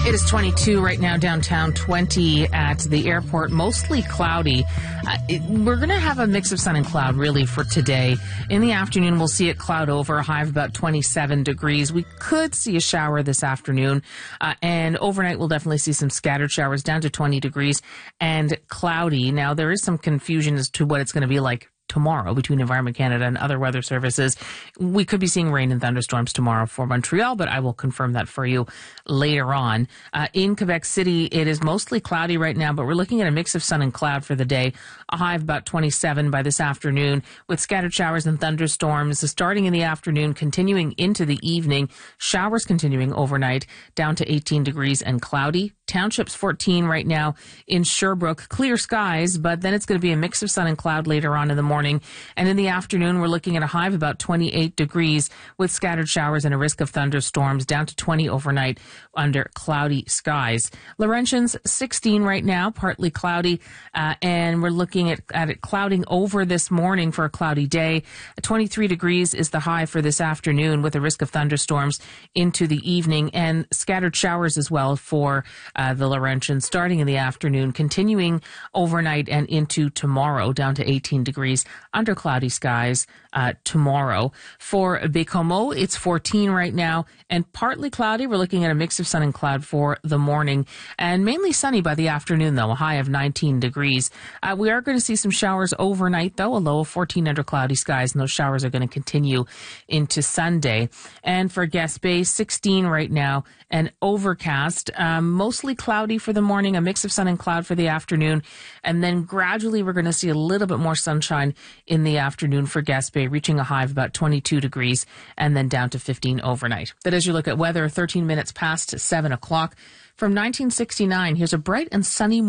It is 22 right now downtown, 20 at the airport, mostly cloudy. We're going to have a mix of sun and cloud really for today. In the afternoon, we'll see it cloud over, a high of about 27 degrees. We could see a shower this afternoon, and overnight we'll definitely see some scattered showers down to 20 degrees and cloudy. Now, there is some confusion as to what it's going to be like tomorrow between Environment Canada and other weather services. We could be seeing rain and thunderstorms tomorrow for Montreal, but I will confirm that for you later on. In Quebec City, it is mostly cloudy right now, but we're looking at a mix of sun and cloud for the day, a high of about 27 by this afternoon, with scattered showers and thunderstorms starting in the afternoon, continuing into the evening, showers continuing overnight, down to 18 degrees and cloudy. Townships 14 right now in Sherbrooke, clear skies, but then it's going to be a mix of sun and cloud later on in the morning. And in the afternoon, we're looking at a high of about 28 degrees with scattered showers and a risk of thunderstorms, down to 20 overnight under cloudy skies. Laurentians 16 right now, partly cloudy, and we're looking at it clouding over this morning for a cloudy day. 23 degrees is the high for this afternoon with a risk of thunderstorms into the evening, and scattered showers as well for the Laurentians starting in the afternoon, continuing overnight and into tomorrow, down to 18 degrees under cloudy skies tomorrow. For Baie-Comeau, it's 14 right now and partly cloudy. We're looking at a mix of sun and cloud for the morning and mainly sunny by the afternoon, though, a high of 19 degrees. We are going to see some showers overnight, though, a low of 14 under cloudy skies, and those showers are going to continue into Sunday. And for Gaspé, 16 right now and overcast, mostly cloudy for the morning, a mix of sun and cloud for the afternoon, and then gradually we're going to see a little bit more sunshine in the afternoon for Gaspé, reaching a high of about 22 degrees and then down to 15 overnight. That as you look at weather, 13 minutes past 7 o'clock. From 1969, here's a bright and sunny morning.